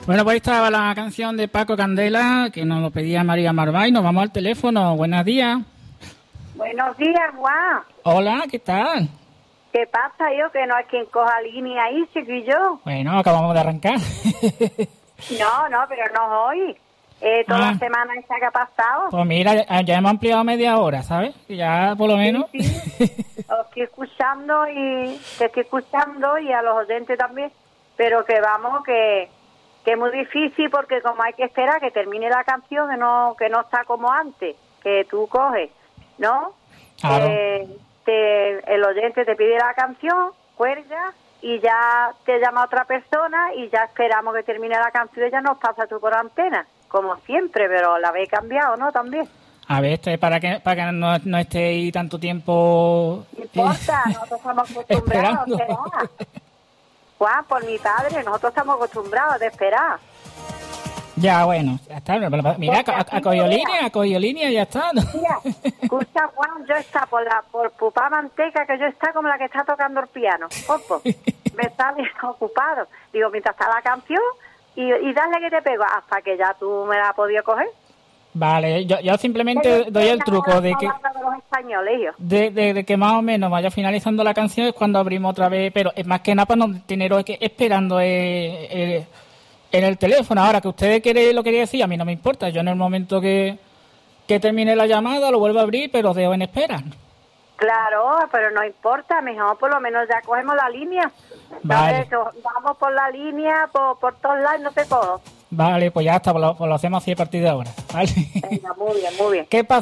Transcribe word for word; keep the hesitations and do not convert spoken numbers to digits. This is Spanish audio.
Bueno, pues ahí estaba la canción de Paco Candela, que nos lo pedía María Marvay. Nos vamos al teléfono. Buenos días. Buenos días, Juan. Hola, ¿qué tal? ¿Qué pasa, yo? Que no hay quien coja línea ahí, chiquillo. Bueno, acabamos de arrancar. No, no, pero no hoy. Eh, toda Ah. la semana esa que ha pasado. Pues mira, ya, ya hemos ampliado media hora, ¿sabes? Ya por lo menos. Sí, sí. Os estoy escuchando y te estoy escuchando y a los oyentes también. Pero que vamos, que, que es muy difícil porque como hay que esperar que termine la canción, que no, que no está como antes, que tú coges, ¿no? Claro. Eh, te, el oyente te pide la canción, cuelga y ya te llama otra persona y ya esperamos que termine la canción y ya nos pasa tú por antena, como siempre, pero la habéis cambiado, ¿no? También. A ver, esto es para que, para que no, no estéis tanto tiempo... No importa, nosotros estamos acostumbrados a esperar. Juan, por mi padre, nosotros estamos acostumbrados a esperar. Ya, bueno, ya está. Mira, a, a, a cogido línea, a cogido línea, ya está. ¿No? Mira, escucha, Juan, yo está por la por Pupá Manteca, que yo está como la que está tocando el piano. Opo, me está bien ocupado. Digo, mientras está la canción, y, y dale que te pego, hasta que ya tú me la has podido coger. Vale, yo, yo simplemente doy el truco de que de los españoles, yo. de, de, de que más o menos vaya finalizando la canción es cuando abrimos otra vez, pero es más que nada para no tener que esperando eh, eh, en el teléfono. Ahora que ustedes quieren lo quería decir, a mí no me importa. Yo en el momento que, que termine la llamada lo vuelvo a abrir, pero os dejo en espera. Claro, pero no importa, mejor por lo menos ya cogemos la línea. Vale. Entonces, vamos por la línea, por, por todos lados, no te cojo. Vale, pues ya está, pues lo, pues lo hacemos así a partir de ahora. ¿Vale? Venga, muy bien, muy bien. ¿Qué pasa?